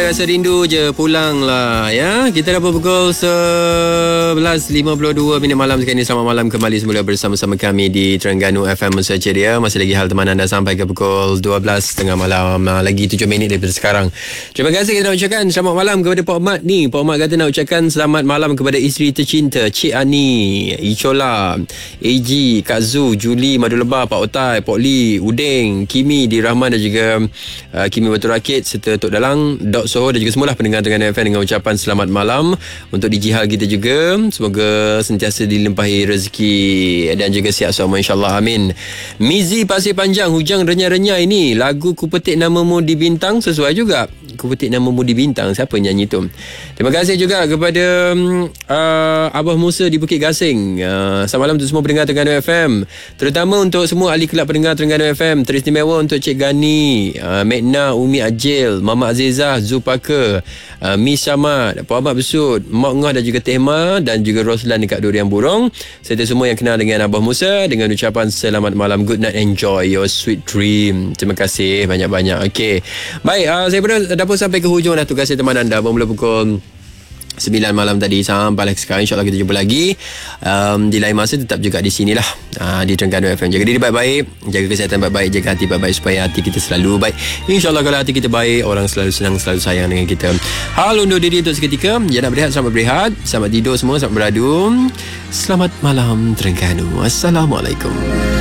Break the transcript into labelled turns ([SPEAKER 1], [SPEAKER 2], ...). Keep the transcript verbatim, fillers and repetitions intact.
[SPEAKER 1] rasa rindu je, pulang lah ya. Kita dah pukul sebelas lima puluh dua minit malam sekarang ni. Selamat malam kembali semula bersama-sama kami di Terengganu F M Musa Ceria. Masih lagi hal teman anda sampai ke pukul dua belas tengah malam. Lagi tujuh minit daripada sekarang. Terima kasih kita nak ucapkan selamat malam kepada Pak Mat ni. Pak Mat kata nak ucapkan selamat malam kepada isteri tercinta Cik Ani, Icola, A G, Kak Zu, Juli, Madu Lebah, Pak Otai, Pak Lee, Udeng, Kimi, Di Rahman dan juga uh, Kimi Batu Rakit serta Tok Dalang, Dok Soho dan juga semualah pendengar Terengganu F M dengan ucapan selamat malam untuk D J Hal kita juga. Semoga sentiasa dilimpahi rezeki dan juga sihat semua insyaAllah, amin. Mizi Pasir Panjang, hujang renyah-renyah ini. Lagu Ku Petik Namamu di Bintang sesuai juga. Ku Petik Namamu di Bintang, siapa nyanyi tu? Terima kasih juga kepada uh, Abah Musa di Bukit Gasing. uh, Selamat malam untuk semua pendengar Terengganu F M, terutama untuk semua ahli kelab pendengar Terengganu F M. Teristimewa untuk Cik Gani, uh, Mekna, Umi Ajil, Mama Azizah, Zupaka, uh, Miss Syamad, Puan Ahmad Besut, Mak Ngah dan juga Tehma dan juga Roslan dekat Durian Burung, serta semua yang kenal dengan Abah Musa dengan ucapan selamat malam, good night, enjoy your sweet dream. Terima kasih banyak-banyak. Okey, baik, uh, saya pun dah pun sampai ke hujung dah tugas teman anda bermula pukul sembilan malam tadi sampai sekarang. InsyaAllah kita jumpa lagi um, di lain masa, tetap juga di sinilah, uh, di Terengganu F M. Jaga diri baik-baik, jaga kesihatan baik-baik, jaga hati baik-baik supaya hati kita selalu baik. InsyaAllah kalau hati kita baik, orang selalu senang, selalu sayang dengan kita. Hal undur diri untuk seketika. Jangan nak berehat, selamat berehat, selamat tidur semua, selamat beradu. Selamat malam Terengganu. Assalamualaikum.